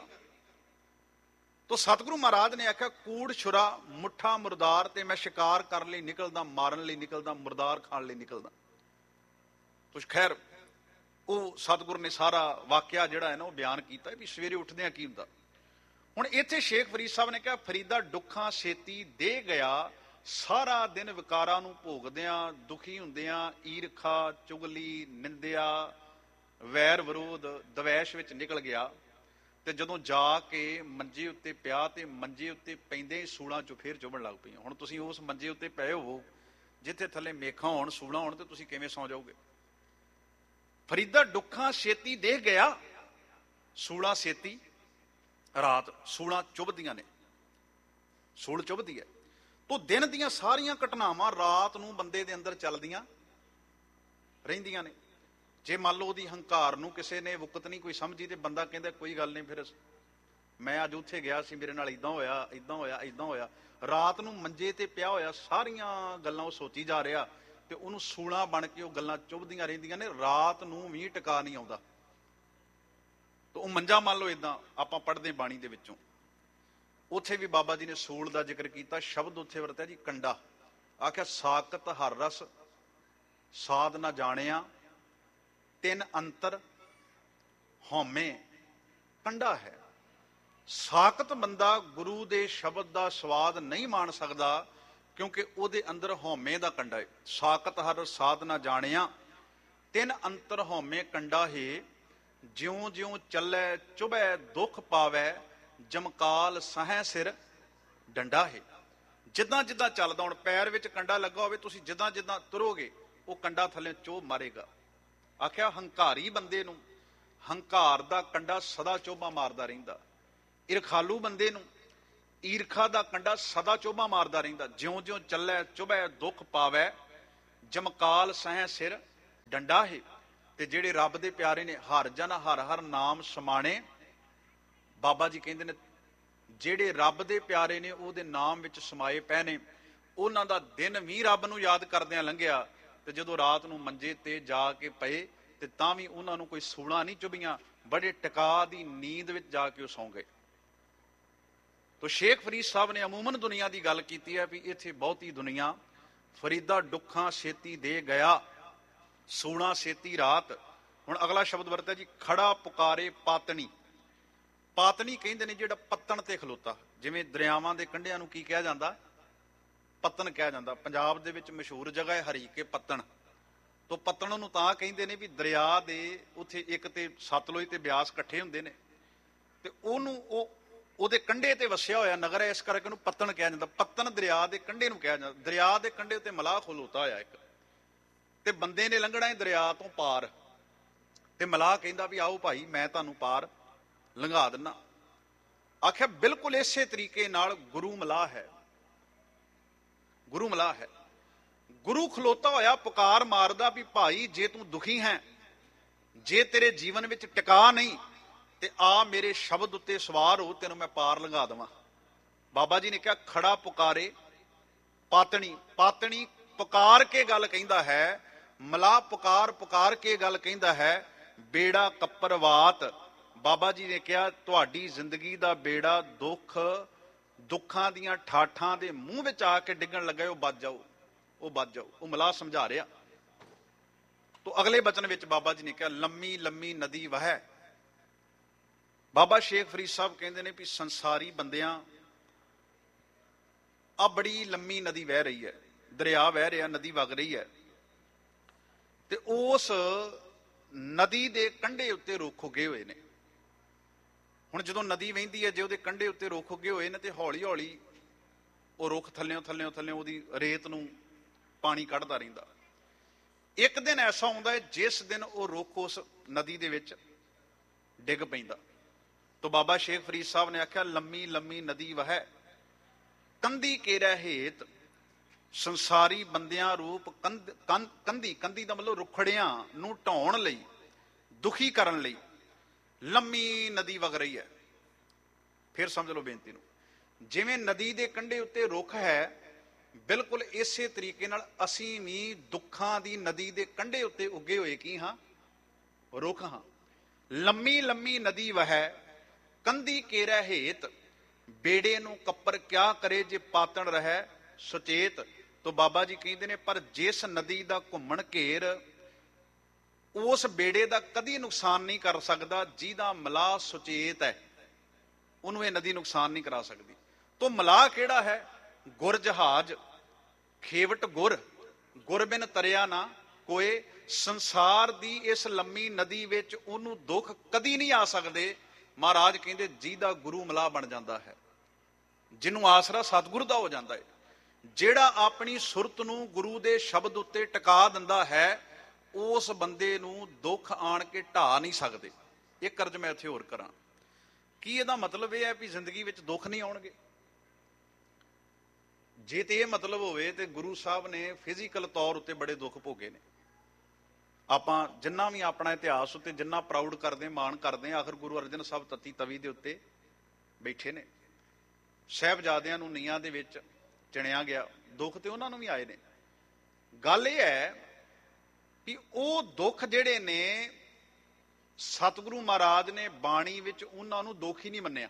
Speaker 1: ਤੋ ਸਤਿਗੁਰੂ ਮਹਾਰਾਜ ਨੇ ਆਖਿਆ ਕੂੜ ਛੁਰਾ ਮੁੱਠਾ ਮੁਰਦਾਰ, ਤੇ ਮੈਂ ਸ਼ਿਕਾਰ ਕਰਨ ਲਈ ਨਿਕਲਦਾ, ਮਾਰਨ ਲਈ ਨਿਕਲਦਾ, ਮੁਰਦਾਰ ਖਾਣ ਲਈ ਨਿਕਲਦਾ। ਤੋ ਖੈਰ ਉਹ ਸਤਿਗੁਰੂ ਨੇ ਸਾਰਾ ਵਾਕਿਆ ਜਿਹੜਾ ਹੈ ਨਾ ਉਹ ਬਿਆਨ ਕੀਤਾ ਵੀ ਸਵੇਰੇ ਉੱਠਦਿਆਂ ਕੀ ਹੁੰਦਾ। ਹੁਣ ਇੱਥੇ ਸ਼ੇਖ ਫਰੀਦ ਸਾਹਿਬ ਨੇ ਕਿਹਾ, ਫਰੀਦਾ ਦੁੱਖਾਂ ਛੇਤੀ ਦੇ ਗਿਆ, ਸਾਰਾ ਦਿਨ ਵਿਕਾਰਾਂ ਨੂੰ ਭੋਗਦਿਆਂ, ਦੁਖੀ ਹੁੰਦਿਆਂ, ਈਰਖਾ, ਚੁਗਲੀ, ਨਿੰਦਿਆ, ਵੈਰ ਵਿਰੋਧ, ਦਵੈਸ਼ ਵਿੱਚ ਨਿਕਲ ਗਿਆ। ਤੇ ਜਦੋਂ ਜਾ ਕੇ ਮੰਜੇ ਉੱਤੇ ਪਿਆ ਤੇ ਮੰਜੇ ਉੱਤੇ ਪੈਂਦੇ ਹੀ ਸੂਲਾਂ ਚੋਂ ਫੇਰ ਚੁਭਣ ਲੱਗ ਪਈਆਂ। ਹੁਣ ਤੁਸੀਂ ਉਸ ਮੰਜੇ ਉੱਤੇ ਪਏ ਹੋਵੋ ਜਿੱਥੇ ਥੱਲੇ ਮੇਖਾਂ ਹੋਣ, ਸੂਲਾਂ ਹੋਣ, ਤੇ ਤੁਸੀਂ ਕਿਵੇਂ ਸੌਂ ਜਾਓਗੇ? ਫਰੀਦਾ ਦੁੱਖਾਂ ਛੇਤੀ ਦੇ ਗਿਆ, ਸੂਲਾਂ ਛੇਤੀ ਰਾਤ। ਸੂਲਾਂ ਚੁਭਦੀਆਂ ਨੇ, ਸੂਲ ਚੁਭਦੀ ਹੈ। ਤੋ ਦਿਨ ਦੀਆਂ ਸਾਰੀਆਂ ਘਟਨਾਵਾਂ ਰਾਤ ਨੂੰ ਬੰਦੇ ਦੇ ਅੰਦਰ ਚੱਲਦੀਆਂ ਰਹਿੰਦੀਆਂ ਨੇ। ਜੇ ਮੰਨ ਲਓ ਉਹਦੀ ਹੰਕਾਰ ਨੂੰ ਕਿਸੇ ਨੇ ਵੁਕਤ ਨਹੀਂ ਕੋਈ ਸਮਝੀ, ਤੇ ਬੰਦਾ ਕਹਿੰਦਾ ਕੋਈ ਗੱਲ ਨਹੀਂ, ਫਿਰ ਮੈਂ ਅੱਜ ਉੱਥੇ ਗਿਆ ਸੀ, ਮੇਰੇ ਨਾਲ ਇਦਾਂ ਹੋਇਆ, ਇਦਾਂ ਹੋਇਆ, ਇਦਾਂ ਹੋਇਆ। ਰਾਤ ਨੂੰ ਮੰਜੇ ਤੇ ਪਿਆ ਹੋਇਆ ਸਾਰੀਆਂ ਗੱਲਾਂ ਉਹ ਸੋਚੀ ਜਾ ਰਿਹਾ, ਤੇ ਉਹਨੂੰ ਸੂਲਾਂ ਬਣ ਕੇ ਉਹ ਗੱਲਾਂ ਚੁਭਦੀਆਂ ਰਹਿੰਦੀਆਂ ਨੇ। ਰਾਤ ਨੂੰ ਵੀ ਟਿਕਾ ਨਹੀਂ ਆਉਂਦਾ। ਤੇ ਉਹ ਮੰਜਾ ਮੰਨ ਲਓ ਇਦਾਂ, ਆਪਾਂ ਪੜ੍ਹਦੇ ਬਾਣੀ ਦੇ ਵਿੱਚੋਂ, ਉੱਥੇ ਵੀ ਬਾਬਾ ਜੀ ਨੇ ਸੂਲ ਦਾ ਜ਼ਿਕਰ ਕੀਤਾ। ਸ਼ਬਦ ਉੱਥੇ ਵਰਤਿਆ ਜੀ ਕੰਡਾ। ਆਖਿਆ ਸਾਕਤ ਹਰ ਰਸ ਸਾਧ ਨਾ ਜਾਣਿਆ, 3 ਅੰਤਰ ਹਉਮੈ ਕੰਡਾ ਹੈ। ਸਾਕਤ ਬੰਦਾ ਗੁਰੂ ਦੇ ਸ਼ਬਦ ਦਾ ਸਵਾਦ ਨਹੀਂ ਮਾਣ ਸਕਦਾ, ਕਿਉਂਕਿ ਉਹਦੇ ਅੰਦਰ ਹਉਮੈ ਦਾ ਕੰਡਾ ਹੈ। ਸਾਕਤ ਹਰ ਸਾਧ ਨਾ ਜਾਣਿਆ, 3 ਅੰਤਰ ਹਉਮੈ ਕੰਡਾ ਹੈ। ਜਿਉਂ ਜਿਉਂ ਚੱਲੈ ਚੁਭੈ ਦੁੱਖ ਪਾਵੈ, ਜਮਕਾਲ ਸਹੈ ਸਿਰ ਡੰਡਾ ਹੈ। ਜਿੱਦਾਂ ਜਿੱਦਾਂ ਚੱਲਦਾ, ਹੁਣ ਪੈਰ ਵਿੱਚ ਕੰਡਾ ਲੱਗਾ ਹੋਵੇ, ਤੁਸੀਂ ਜਿੱਦਾਂ ਜਿੱਦਾਂ ਤੁਰੋਗੇ ਉਹ ਕੰਡਾ ਥੱਲੇ ਚੋਭ ਮਾਰੇਗਾ। ਆਖਿਆ ਹੰਕਾਰੀ ਬੰਦੇ ਨੂੰ ਹੰਕਾਰ ਦਾ ਕੰਡਾ ਸਦਾ ਚੋਭਾ ਮਾਰਦਾ ਰਹਿੰਦਾ। ਈਰਖਾਲੂ ਬੰਦੇ ਨੂੰ ਈਰਖਾ ਦਾ ਕੰਡਾ ਸਦਾ ਚੋਭਾ ਮਾਰਦਾ ਰਹਿੰਦਾ। ਜਿਉਂ ਜਿਉਂ ਚੱਲੈ ਚੁਭੈ ਦੁੱਖ ਪਾਵੈ, ਜਮਕਾਲ ਸਹੈ ਸਿਰ ਡੰਡਾ ਹੈ। ਤੇ ਜਿਹੜੇ ਰੱਬ ਦੇ ਪਿਆਰੇ ਨੇ, ਹਰ ਜਨ ਹਰ ਹਰ ਨਾਮ ਸਮਾਣੇ। ਬਾਬਾ ਜੀ ਕਹਿੰਦੇ ਨੇ ਜਿਹੜੇ ਰੱਬ ਦੇ ਪਿਆਰੇ ਨੇ, ਉਹਦੇ ਨਾਮ ਵਿੱਚ ਸਮਾਏ ਪਏ ਨੇ, ਉਹਨਾਂ ਦਾ ਦਿਨ ਵੀ ਰੱਬ ਨੂੰ ਯਾਦ ਕਰਦਿਆਂ ਲੰਘਿਆ। ਤੇ ਜਦੋਂ ਰਾਤ ਨੂੰ ਮੰਜੇ ਤੇ ਜਾ ਕੇ ਪਏ ਤੇ ਤਾਂ ਵੀ ਉਹਨਾਂ ਨੂੰ ਕੋਈ ਸੂਲਾਂ ਨਹੀਂ ਚੁਭੀਆਂ, ਬੜੇ ਟਿਕਾ ਦੀ ਨੀਂਦ ਵਿੱਚ ਜਾ ਕੇ ਉਹ ਸੌਂ ਗਏ। ਤੋ ਸ਼ੇਖ ਫਰੀਦ ਸਾਹਿਬ ਨੇ ਅਮੂਮਨ ਦੁਨੀਆ ਦੀ ਗੱਲ ਕੀਤੀ ਹੈ ਵੀ ਇੱਥੇ ਬਹੁਤੀ ਦੁਨੀਆ, ਫਰੀਦਾ ਦੁੱਖਾਂ ਛੇਤੀ ਦੇ ਗਿਆ, ਸੂਲਾਂ ਛੇਤੀ ਰਾਤ। ਹੁਣ ਅਗਲਾ ਸ਼ਬਦ ਵਰਤਿਆ ਜੀ ਖੜਾ ਪੁਕਾਰੇ ਪਾਤਣੀ। ਪਾਤਣੀ ਕਹਿੰਦੇ ਨੇ ਜਿਹੜਾ ਪੱਤਣ ਤੇ ਖਲੋਤਾ। ਜਿਵੇਂ ਦਰਿਆਵਾਂ ਦੇ ਕੰਢਿਆਂ ਨੂੰ ਕੀ ਕਿਹਾ ਜਾਂਦਾ? ਪੱਤਣ ਕਿਹਾ ਜਾਂਦਾ। ਪੰਜਾਬ ਦੇ ਵਿੱਚ ਮਸ਼ਹੂਰ ਜਗ੍ਹਾ ਹੈ ਹਰੀਕੇ ਪੱਤਣ। ਤੋਂ ਪੱਤਣ ਨੂੰ ਤਾਂ ਕਹਿੰਦੇ ਨੇ ਵੀ ਦਰਿਆ ਦੇ ਉੱਥੇ ਇੱਕ ਤੇ ਸਤਲੁਜ ਤੇ ਬਿਆਸ ਇਕੱਠੇ ਹੁੰਦੇ ਨੇ, ਤੇ ਉਹਦੇ ਕੰਢੇ ਤੇ ਵਸਿਆ ਹੋਇਆ ਨਗਰ ਹੈ, ਇਸ ਕਰਕੇ ਉਹਨੂੰ ਪੱਤਣ ਕਿਹਾ ਜਾਂਦਾ। ਪੱਤਣ ਦਰਿਆ ਦੇ ਕੰਢੇ ਨੂੰ ਕਿਹਾ ਜਾਂਦਾ। ਦਰਿਆ ਦੇ ਕੰਢੇ ਉੱਤੇ ਮਲਾਹ ਖਲੋਤਾ ਹੋਇਆ ਇੱਕ, ਤੇ ਬੰਦੇ ਨੇ ਲੰਘਣਾ ਹੈ ਦਰਿਆ ਤੋਂ ਪਾਰ, ਤੇ ਮਲਾਹ ਕਹਿੰਦਾ ਵੀ ਆਓ ਭਾਈ ਮੈਂ ਤੁਹਾਨੂੰ ਪਾਰ ਲੰਘਾ ਦਿੰਦਾ। ਆਖਿਆ ਬਿਲਕੁਲ ਇਸੇ ਤਰੀਕੇ ਨਾਲ ਗੁਰੂ ਮਲਾਹ ਹੈ, ਗੁਰੂ ਮਲਾਹ ਹੈ। ਗੁਰੂ ਖਲੋਤਾ ਹੋਇਆ ਪੁਕਾਰ ਮਾਰਦਾ ਵੀ ਭਾਈ ਜੇ ਤੂੰ ਦੁਖੀ ਹੈ, ਜੇ ਤੇਰੇ ਜੀਵਨ ਵਿੱਚ ਟਿਕਾ ਨਹੀਂ, ਤੇ ਆ ਮੇਰੇ ਸ਼ਬਦ ਉੱਤੇ ਸਵਾਰ ਹੋ, ਤੈਨੂੰ ਮੈਂ ਪਾਰ ਲੰਘਾ ਦੇਵਾਂ। ਬਾਬਾ ਜੀ ਨੇ ਕਿਹਾ ਖੜਾ ਪੁਕਾਰੇ ਪਾਤਣੀ। ਪਾਤਣੀ ਪੁਕਾਰ ਕੇ ਗੱਲ ਕਹਿੰਦਾ ਹੈ, ਮਲਾਹ ਪੁਕਾਰ ਪੁਕਾਰ ਕੇ ਗੱਲ ਕਹਿੰਦਾ ਹੈ, ਬੇੜਾ ਕੱਪਰਵਾਤ। ਬਾਬਾ ਜੀ ਨੇ ਕਿਹਾ ਤੁਹਾਡੀ ਜ਼ਿੰਦਗੀ ਦਾ ਬੇੜਾ ਦੁੱਖਾਂ ਦੀਆਂ ਠਾਠਾਂ ਦੇ ਮੂੰਹ ਵਿੱਚ ਆ ਕੇ ਡਿੱਗਣ ਲੱਗਾ, ਉਹ ਬਚ ਜਾਓ, ਉਹ ਬਚ ਜਾਓ। ਉਹ ਮਲਾਹ ਸਮਝਾ ਰਿਹਾ। ਤੋਂ ਅਗਲੇ ਬਚਨ ਵਿੱਚ ਬਾਬਾ ਜੀ ਨੇ ਕਿਹਾ ਲੰਮੀ ਲੰਮੀ ਨਦੀ ਵਹੈ। ਬਾਬਾ ਸ਼ੇਖ ਫਰੀਦ ਸਾਹਿਬ ਕਹਿੰਦੇ ਨੇ ਵੀ ਸੰਸਾਰੀ ਬੰਦਿਆਂ, ਆ ਬੜੀ ਲੰਮੀ ਨਦੀ ਵਹਿ ਰਹੀ ਹੈ, ਦਰਿਆ ਵਹਿ ਰਿਹਾ, ਨਦੀ ਵਗ ਰਹੀ ਹੈ, ਤੇ ਉਸ ਨਦੀ ਦੇ ਕੰਢੇ ਉੱਤੇ ਰੁੱਖ ਉੱਗੇ ਹੋਏ ਨੇ। ਹੁਣ ਜਦੋਂ ਨਦੀ ਵਹਿੰਦੀ ਹੈ, ਜੇ ਉਹਦੇ ਕੰਢੇ ਉੱਤੇ ਰੁੱਖ ਉੱਗੇ ਹੋਏ ਨੇ, ਤੇ ਹੌਲੀ ਹੌਲੀ ਉਹ ਰੁੱਖ ਥੱਲਿਓਂ ਥੱਲਿਓਂ ਥੱਲਿਓਂ ਉਹਦੀ ਰੇਤ ਨੂੰ ਪਾਣੀ ਕੱਢਦਾ ਰਹਿੰਦਾ। ਇੱਕ ਦਿਨ ਐਸਾ ਆਉਂਦਾ ਹੈ ਜਿਸ ਦਿਨ ਉਹ ਰੁੱਖ ਉਸ ਨਦੀ ਦੇ ਵਿੱਚ ਡਿੱਗ ਪੈਂਦਾ। ਤੋਂ ਬਾਬਾ ਸ਼ੇਖ ਫਰੀਦ ਸਾਹਿਬ ਨੇ ਆਖਿਆ ਲੰਮੀ ਲੰਮੀ ਨਦੀ ਵਹੈ ਕੰਧੀ ਕੇਰਾ ਹੇਤ। ਸੰਸਾਰੀ ਬੰਦਿਆਂ ਰੂਪ ਕੰਧੀ ਦਾ ਮਤਲਬ ਰੁੱਖੜਿਆਂ ਨੂੰ ਢਾਉਣ ਲਈ, ਦੁਖੀ ਕਰਨ ਲਈ ਲੰਮੀ ਨਦੀ ਵਗ ਰਹੀ ਹੈ। ਫਿਰ ਸਮਝ ਲਓ ਬੇਨਤੀ ਨੂੰ। ਜਿਵੇਂ ਨਦੀ ਦੇ ਕੰਢੇ ਉੱਤੇ ਰੁੱਖ ਹੈ, ਬਿਲਕੁਲ ਇਸੇ ਤਰੀਕੇ ਨਾਲ ਅਸੀਂ ਵੀ ਦੁੱਖਾਂ ਦੀ ਨਦੀ ਦੇ ਕੰਢੇ ਉੱਤੇ ਉੱਗੇ ਹੋਏ ਕੀ ਹਾਂ? ਰੁੱਖ ਹਾਂ। ਲੰਮੀ ਲੰਮੀ ਨਦੀ ਵਹੈ ਕੰਧੀ ਕੇਰਾ ਹੇਤ, ਬੇੜੇ ਨੂੰ ਕੱਪਰ ਕਿਆ ਕਰੇ ਜੇ ਪਾਤਣ ਰਹਿ ਸੁਚੇਤ। ਤੋਂ ਬਾਬਾ ਜੀ ਕਹਿੰਦੇ ਨੇ ਪਰ ਜਿਸ ਨਦੀ ਦਾ ਘੁੰਮਣ ਘੇਰ ਉਸ ਬੇੜੇ ਦਾ ਕਦੀ ਨੁਕਸਾਨ ਨਹੀਂ ਕਰ ਸਕਦਾ, ਜਿਹਦਾ ਮਲਾਹ ਸੁਚੇਤ ਹੈ, ਉਹਨੂੰ ਇਹ ਨਦੀ ਨੁਕਸਾਨ ਨਹੀਂ ਕਰਾ ਸਕਦੀ। ਤੋਂ ਮਲਾਹ ਕਿਹੜਾ ਹੈ? ਗੁਰ ਜਹਾਜ਼ ਖੇਵਟ ਗੁਰ, ਗੁਰ ਬਿਨ ਤਰਿਆ ਨਾ ਕੋਏ। ਸੰਸਾਰ ਦੀ ਇਸ ਲੰਮੀ ਨਦੀ ਵਿੱਚ ਉਹਨੂੰ ਦੁੱਖ ਕਦੀ ਨਹੀਂ ਆ ਸਕਦੇ। ਮਹਾਰਾਜ ਕਹਿੰਦੇ ਜਿਹਦਾ ਗੁਰੂ ਮਲਾਹ ਬਣ ਜਾਂਦਾ ਹੈ, ਜਿਹਨੂੰ ਆਸਰਾ ਸਤਿਗੁਰੂ ਦਾ ਹੋ ਜਾਂਦਾ ਹੈ, ਜਿਹੜਾ ਆਪਣੀ ਸੁਰਤ ਨੂੰ ਗੁਰੂ ਦੇ ਸ਼ਬਦ ਉੱਤੇ ਟਿਕਾ ਦਿੰਦਾ ਹੈ, ਉਸ ਬੰਦੇ ਨੂੰ ਦੁੱਖ ਆਣ ਕੇ ਢਾ ਨਹੀਂ ਸਕਦੇ। ਇੱਕ ਅਰਜ਼ ਮੈਂ ਇੱਥੇ ਹੋਰ ਕਰਾਂ, ਕੀ ਇਹਦਾ ਮਤਲਬ ਇਹ ਹੈ ਵੀ ਜ਼ਿੰਦਗੀ ਵਿੱਚ ਦੁੱਖ ਨਹੀਂ ਆਉਣਗੇ? ਜੇ ਤੇ ਇਹ ਮਤਲਬ ਹੋਵੇ ਤੇ ਗੁਰੂ ਸਾਹਿਬ ਨੇ ਫਿਜ਼ੀਕਲ ਤੌਰ ਉੱਤੇ ਬੜੇ ਦੁੱਖ ਭੋਗੇ ਨੇ। ਆਪਾਂ ਜਿੰਨਾ ਵੀ ਆਪਣਾ ਇਤਿਹਾਸ ਉੱਤੇ ਜਿੰਨਾ ਪ੍ਰਾਊਡ ਕਰਦੇ, ਮਾਣ ਕਰਦੇ, ਆਖਰ ਗੁਰੂ ਅਰਜਨ ਸਾਹਿਬ ਤਤੀ ਤਵੀ ਦੇ ਉੱਤੇ ਬੈਠੇ ਨੇ। ਸਾਹਿਬਜ਼ਾਦਿਆਂ ਨੂੰ ਨੀਹਾਂ ਦੇ ਵਿੱਚ ਚਿਣਿਆ ਗਿਆ, ਦੁੱਖ ਤੇ ਉਹਨਾਂ ਨੂੰ ਵੀ ਆਏ ਨੇ। ਗੱਲ ਇਹ ਹੈ ਕਿ ਉਹ ਦੁੱਖ ਜਿਹੜੇ ਨੇ ਸਤਿਗੁਰੂ ਮਹਾਰਾਜ ਨੇ ਬਾਣੀ ਵਿੱਚ ਉਹਨਾਂ ਨੂੰ ਦੁੱਖ ਹੀ ਨਹੀਂ ਮੰਨਿਆ।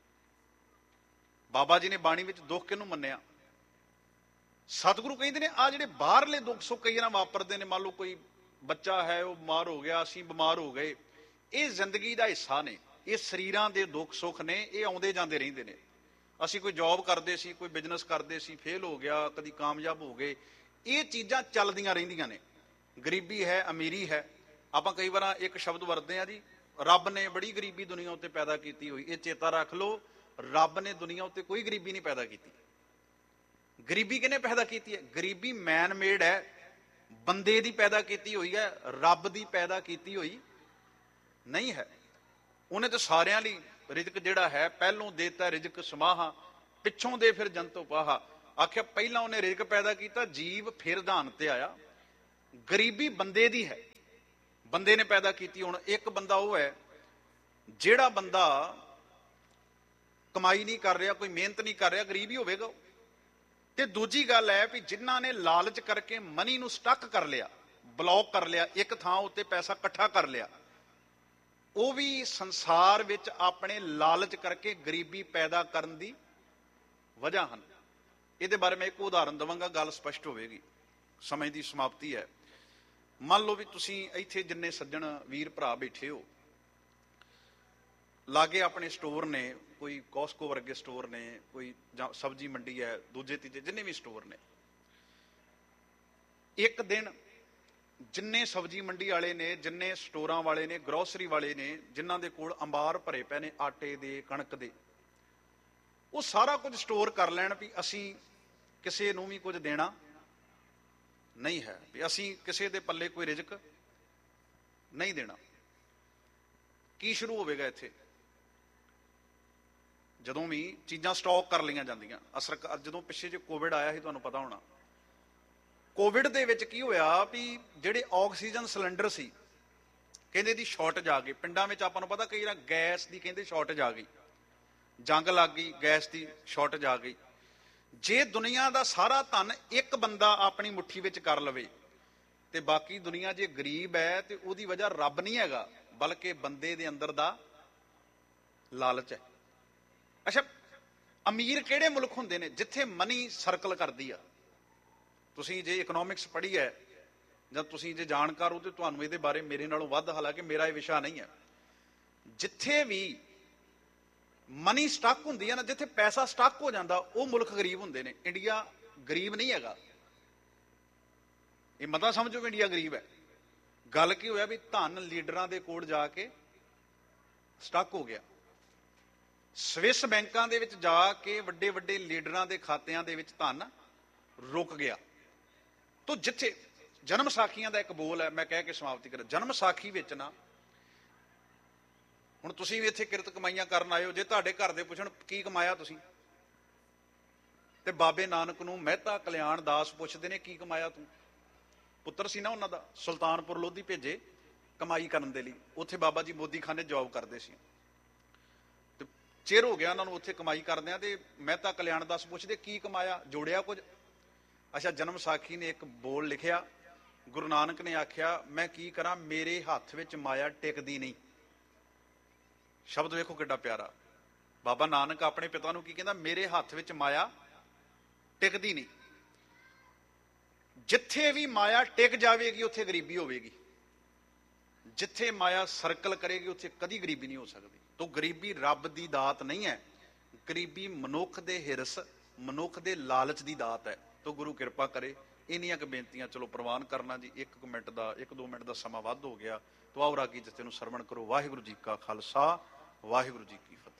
Speaker 1: ਬਾਬਾ ਜੀ ਨੇ ਬਾਣੀ ਵਿੱਚ ਦੁੱਖ ਕਿਹਨੂੰ ਮੰਨਿਆ? ਸਤਿਗੁਰੂ ਕਹਿੰਦੇ ਨੇ ਆ ਜਿਹੜੇ ਬਾਹਰਲੇ ਦੁੱਖ ਸੁੱਖ ਕਈ ਨਾ ਵਾਪਰਦੇ ਨੇ, ਮੰਨ ਲਓ ਕੋਈ ਬੱਚਾ ਹੈ ਉਹ ਬਿਮਾਰ ਹੋ ਗਿਆ, ਅਸੀਂ ਬਿਮਾਰ ਹੋ ਗਏ, ਇਹ ਜ਼ਿੰਦਗੀ ਦਾ ਹਿੱਸਾ ਨੇ। ਇਹ ਸਰੀਰਾਂ ਦੇ ਦੁੱਖ ਸੁੱਖ ਨੇ, ਇਹ ਆਉਂਦੇ ਜਾਂਦੇ ਰਹਿੰਦੇ ਨੇ। ਅਸੀਂ ਕੋਈ ਜੌਬ ਕਰਦੇ ਸੀ, ਕੋਈ ਬਿਜ਼ਨਸ ਕਰਦੇ ਸੀ, ਫੇਲ ਹੋ ਗਿਆ, ਕਦੀ ਕਾਮਯਾਬ ਹੋ ਗਏ, ਇਹ ਚੀਜ਼ਾਂ ਚੱਲਦੀਆਂ ਰਹਿੰਦੀਆਂ ਨੇ। ਗਰੀਬੀ ਹੈ, ਅਮੀਰੀ ਹੈ। ਆਪਾਂ ਕਈ ਵਾਰ ਇੱਕ ਸ਼ਬਦ ਵਰਤਦੇ ਆ ਜੀ, ਰੱਬ ਨੇ ਬੜੀ ਗਰੀਬੀ ਦੁਨੀਆ ਉੱਤੇ ਪੈਦਾ ਕੀਤੀ ਹੋਈ। ਇਹ ਚੇਤਾ ਰੱਖ ਲਓ, ਰੱਬ ਨੇ ਦੁਨੀਆ ਉੱਤੇ ਕੋਈ ਗਰੀਬੀ ਨਹੀਂ ਪੈਦਾ ਕੀਤੀ। ਗਰੀਬੀ ਕਿਹਨੇ ਪੈਦਾ ਕੀਤੀ ਹੈ? ਗਰੀਬੀ ਮੈਨ ਮੇਡ ਹੈ, ਬੰਦੇ ਦੀ ਪੈਦਾ ਕੀਤੀ ਹੋਈ ਹੈ, ਰੱਬ ਦੀ ਪੈਦਾ ਕੀਤੀ ਹੋਈ ਨਹੀਂ ਹੈ। ਉਹਨੇ ਤਾਂ ਸਾਰਿਆਂ ਲਈ ਰਿਜ਼ਕ ਜਿਹੜਾ ਹੈ ਪਹਿਲੋਂ ਦੇਤਾ ਰਿਜ਼ਕ ਸਮਾਹਾ, ਪਿੱਛੋਂ ਦੇ ਫਿਰ ਜੰਤੋ ਪਾਹਾ। ਆਖਿਆ ਪਹਿਲਾਂ ਉਹਨੇ ਰਿਜ਼ਕ ਪੈਦਾ ਕੀਤਾ ਜੀਵ, ਫਿਰ ਧਾਨ ਤੇ ਆਇਆ। ਗਰੀਬੀ ਬੰਦੇ ਦੀ ਹੈ, ਬੰਦੇ ਨੇ ਪੈਦਾ ਕੀਤੀ। ਹੁਣ ਇੱਕ ਬੰਦਾ ਉਹ ਹੈ ਜਿਹੜਾ ਬੰਦਾ ਕਮਾਈ ਨਹੀਂ ਕਰ ਰਿਹਾ, ਕੋਈ ਮਿਹਨਤ ਨਹੀਂ ਕਰ ਰਿਹਾ, ਗਰੀਬ ਹੀ ਹੋਵੇਗਾ। ਤੇ ਦੂਜੀ ਗੱਲ ਹੈ ਵੀ ਜਿਨ੍ਹਾਂ ਨੇ ਲਾਲਚ ਕਰਕੇ ਮਨੀ ਨੂੰ ਸਟਕ ਕਰ ਲਿਆ, ਬਲੌਕ ਕਰ ਲਿਆ, ਇੱਕ ਥਾਂ ਉੱਤੇ ਪੈਸਾ ਇਕੱਠਾ ਕਰ ਲਿਆ, ਉਹ ਵੀ ਸੰਸਾਰ ਵਿੱਚ ਆਪਣੇ ਲਾਲਚ ਕਰਕੇ ਗਰੀਬੀ ਪੈਦਾ ਕਰਨ ਦੀ ਵਜ੍ਹਾ ਹਨ। ਇਹਦੇ ਬਾਰੇ ਮੈਂ ਇੱਕ ਉਦਾਹਰਨ ਦੇਵਾਂਗਾ, ਗੱਲ ਸਪਸ਼ਟ ਹੋਵੇਗੀ। ਸਮੇਂ ਦੀ ਸਮਾਪਤੀ ਹੈ। ਮੰਨ ਲਓ ਵੀ ਤੁਸੀਂ ਇੱਥੇ ਜਿੰਨੇ ਸੱਜਣ ਵੀਰ ਭਰਾ ਬੈਠੇ ਹੋ, ਲਾਗੇ ਆਪਣੇ ਸਟੋਰ ਨੇ, ਕੋਈ ਕੋਸਕੋ ਵਰਗੇ ਸਟੋਰ ਨੇ, ਕੋਈ ਜਾਂ ਸਬਜ਼ੀ ਮੰਡੀ ਹੈ, ਦੂਜੇ ਤੀਜੇ ਜਿੰਨੇ ਵੀ ਸਟੋਰ ਨੇ, ਇੱਕ ਦਿਨ ਜਿੰਨੇ ਸਬਜ਼ੀ ਮੰਡੀ ਵਾਲੇ ਨੇ, ਜਿੰਨੇ ਸਟੋਰਾਂ ਵਾਲੇ ਨੇ, ਗਰੋਸਰੀ ਵਾਲੇ ਨੇ, ਜਿਨ੍ਹਾਂ ਦੇ ਕੋਲ ਅੰਬਾਰ ਭਰੇ ਪਏ ਨੇ ਆਟੇ ਦੇ, ਕਣਕ ਦੇ, ਉਹ ਸਾਰਾ ਕੁਝ ਸਟੋਰ ਕਰ ਲੈਣ ਵੀ ਅਸੀਂ ਕਿਸੇ ਨੂੰ ਵੀ ਕੁਝ ਦੇਣਾ ਨਹੀਂ ਹੈ, ਵੀ ਅਸੀਂ ਕਿਸੇ ਦੇ ਪੱਲੇ ਕੋਈ ਰਿਜ਼ਕ ਨਹੀਂ ਦੇਣਾ। ਕੀ ਸ਼ੁਰੂ ਹੋਵੇਗਾ ਇੱਥੇ? ਜਦੋਂ ਵੀ ਚੀਜ਼ਾਂ ਸਟਾਕ ਕਰ ਲਈਆਂ ਜਾਂਦੀਆਂ। ਜਦੋਂ ਪਿੱਛੇ ਜੇ ਕੋਵਿਡ ਆਇਆ ਸੀ, ਤੁਹਾਨੂੰ ਪਤਾ ਹੋਣਾ, ਕੋਵਿਡ ਦੇ ਵਿੱਚ ਕੀ ਹੋਇਆ ਵੀ ਜਿਹੜੇ ਆਕਸੀਜਨ ਸਿਲੰਡਰ ਸੀ, ਕਹਿੰਦੇ ਦੀ ਸ਼ਾਰਟੇਜ ਆ ਗਈ ਪਿੰਡਾਂ ਵਿੱਚ। ਆਪਾਂ ਨੂੰ ਪਤਾ ਕਈ ਵਾਰ ਗੈਸ ਦੀ ਕਹਿੰਦੇ ਸ਼ਾਰਟੇਜ ਆ ਗਈ, ਜੰਗ ਲੱਗ ਗਈ, ਗੈਸ ਦੀ ਸ਼ਾਰਟੇਜ ਆ ਗਈ। ਜੇ ਦੁਨੀਆ ਦਾ ਸਾਰਾ ਧਨ ਇੱਕ ਬੰਦਾ ਆਪਣੀ ਮੁੱਠੀ ਵਿੱਚ ਕਰ ਲਵੇ ਤੇ ਬਾਕੀ ਦੁਨੀਆ ਜੇ ਗਰੀਬ ਹੈ ਤੇ ਉਹਦੀ ਵਜ੍ਹਾ ਰੱਬ ਨਹੀਂ ਹੈਗਾ, ਬਲਕਿ ਬੰਦੇ ਦੇ ਅੰਦਰ ਦਾ ਲਾਲਚ ਹੈ। ਅੱਛਾ, ਅਮੀਰ ਕਿਹੜੇ ਮੁਲਕ ਹੁੰਦੇ ਨੇ? ਜਿੱਥੇ ਮਨੀ ਸਰਕਲ ਕਰਦੀ ਆ। ਤੁਸੀਂ ਜੇ ਇਕਨੋਮਿਕਸ ਪੜ੍ਹੀ ਹੈ ਜਾਂ ਤੁਸੀਂ ਜੇ ਜਾਣਕਾਰ ਹੋ ਤੇ ਤੁਹਾਨੂੰ ਇਹਦੇ ਬਾਰੇ ਮੇਰੇ ਨਾਲੋਂ ਵੱਧ, ਹਾਲਾਂਕਿ ਮੇਰਾ ਇਹ ਵਿਸ਼ਾ ਨਹੀਂ ਹੈ। ਜਿੱਥੇ ਵੀ ਮਨੀ ਸਟਕ ਹੁੰਦੀ ਹੈ ਨਾ, ਜਿੱਥੇ ਪੈਸਾ ਸਟਕ ਹੋ ਜਾਂਦਾ, ਉਹ ਮੁਲਕ ਗਰੀਬ ਹੁੰਦੇ ਨੇ। ਇੰਡੀਆ ਗਰੀਬ ਨਹੀਂ ਹੈਗਾ, ਇਹ ਮਤਾ ਸਮਝੋ ਵੀ ਇੰਡੀਆ ਗਰੀਬ ਹੈ। ਗੱਲ ਕੀ ਹੋਇਆ ਵੀ ਧਨ ਲੀਡਰਾਂ ਦੇ ਕੋਲ ਜਾ ਕੇ ਸਟਕ ਹੋ ਗਿਆ। ਸਵਿਸ ਬੈਂਕਾਂ ਦੇ ਵਿੱਚ ਜਾ ਕੇ ਵੱਡੇ ਵੱਡੇ ਲੀਡਰਾਂ ਦੇ ਖਾਤਿਆਂ ਦੇ ਵਿੱਚ ਧਨ ਰੁਕ ਗਿਆ। ਤੋ ਜਿੱਥੇ ਜਨਮ ਸਾਖੀਆਂ ਦਾ ਇੱਕ ਬੋਲ ਹੈ, ਮੈਂ ਕਹਿ ਕੇ ਸਮਾਪਤੀ ਕਰਾਂ। ਜਨਮ ਸਾਖੀ ਵਿੱਚ ਨਾ, ਹੁਣ ਤੁਸੀਂ ਵੀ ਇੱਥੇ ਕਿਰਤ ਕਮਾਈਆਂ ਕਰਨ ਆਏ ਹੋ, ਜੇ ਤੁਹਾਡੇ ਘਰ ਦੇ ਪੁੱਛਣ ਕੀ ਕਮਾਇਆ ਤੁਸੀਂ, ਤੇ ਬਾਬੇ ਨਾਨਕ ਨੂੰ ਮਹਿਤਾ ਕਲਿਆਣ ਦਾਸ ਪੁੱਛਦੇ ਨੇ ਕੀ ਕਮਾਇਆ ਤੂੰ? ਪੁੱਤਰ ਸੀ ਨਾ ਉਹਨਾਂ ਦਾ, ਸੁਲਤਾਨਪੁਰ ਲੋਧੀ ਭੇਜੇ ਕਮਾਈ ਕਰਨ ਦੇ ਲਈ। ਉੱਥੇ ਬਾਬਾ ਜੀ ਮੋਦੀ ਖਾਨੇ ਜੌਬ ਕਰਦੇ ਸੀ, ਤੇ ਚਿਰ ਹੋ ਗਿਆ ਉਹਨਾਂ ਨੂੰ ਉੱਥੇ ਕਮਾਈ ਕਰਦਿਆਂ, ਤੇ ਮਹਿਤਾ ਕਲਿਆਣ ਦਾਸ ਪੁੱਛਦੇ ਕੀ ਕਮਾਇਆ, ਜੋੜਿਆ ਕੁਝ? ਅੱਛਾ, ਜਨਮ ਸਾਖੀ ਨੇ ਇੱਕ ਬੋਲ ਲਿਖਿਆ, ਗੁਰੂ ਨਾਨਕ ਨੇ ਆਖਿਆ ਮੈਂ ਕੀ ਕਰਾਂ, ਮੇਰੇ ਹੱਥ ਵਿੱਚ ਮਾਇਆ ਟਿਕਦੀ ਨਹੀਂ। ਸ਼ਬਦ ਵੇਖੋ ਕਿੱਡਾ ਪਿਆਰਾ। ਬਾਬਾ ਨਾਨਕ ਆਪਣੇ ਪਿਤਾ ਨੂੰ ਕੀ ਕਹਿੰਦਾ? ਮੇਰੇ ਹੱਥ ਵਿੱਚ ਮਾਇਆ ਟਿਕਦੀ ਨਹੀਂ। ਜਿੱਥੇ ਵੀ ਮਾਇਆ ਟਿਕ ਜਾਵੇਗੀ ਉੱਥੇ ਗਰੀਬੀ ਹੋਵੇਗੀ। ਜਿੱਥੇ ਮਾਇਆ ਸਰਕਲ ਕਰੇਗੀ ਉੱਥੇ ਕਦੀ ਗਰੀਬੀ ਨਹੀਂ ਹੋ ਸਕਦੀ। ਤੋ ਗਰੀਬੀ ਰੱਬ ਦੀ ਦਾਤ ਨਹੀਂ ਹੈ, ਗਰੀਬੀ ਮਨੁੱਖ ਦੇ ਹਿਰਸ, ਮਨੁੱਖ ਦੇ ਲਾਲਚ ਦੀ ਦਾਤ ਹੈ। ਤੋ ਗੁਰੂ ਕਿਰਪਾ ਕਰੇ। ਇੰਨੀਆਂ ਕੁ ਬੇਨਤੀਆਂ ਚਲੋ ਪ੍ਰਵਾਨ ਕਰਨਾ ਜੀ। 1 ਮਿੰਟ ਦਾ 1-2 ਮਿੰਟ ਦਾ ਸਮਾਂ ਵੱਧ ਹੋ ਗਿਆ। ਤੋ ਆਓ ਰਾਗੀ ਜਥੇ ਨੂੰ ਸਰਵਣ ਕਰੋ। ਵਾਹਿਗੁਰੂ ਜੀ ਕਾ ਖਾਲਸਾ, ਵਾਹਿਗੁਰੂ ਜੀ ਕੀ ਫਤਿਹ।